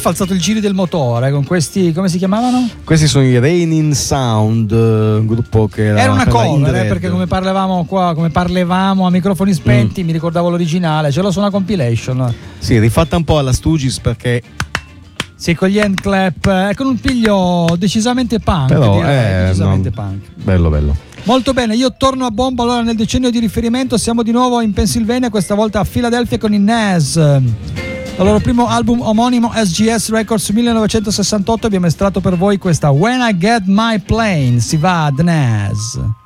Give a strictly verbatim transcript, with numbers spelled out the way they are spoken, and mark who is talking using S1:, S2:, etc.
S1: falsato il giro del motore con questi, come si chiamavano?
S2: Questi sono i Raining Sound, un gruppo che era,
S1: era una
S2: per
S1: cover, eh, perché come parlavamo qua, come parlavamo a microfoni spenti, mm. mi ricordavo l'originale, ce l'ho su una compilation.
S2: Sì, rifatta un po' alla Stooges perché
S1: sì, con gli hand clap, eh, con un piglio decisamente punk.
S2: Però
S1: direi,
S2: eh,
S1: decisamente
S2: no,
S1: punk.
S2: Bello, bello.
S1: Molto bene, io torno a bomba allora nel decennio di riferimento, siamo di nuovo in Pennsylvania, questa volta a Philadelphia con i Nas. Dal loro primo album omonimo S G S Records millenovecentosessantotto abbiamo estratto per voi questa When I Get My Plane, si va ad Nas.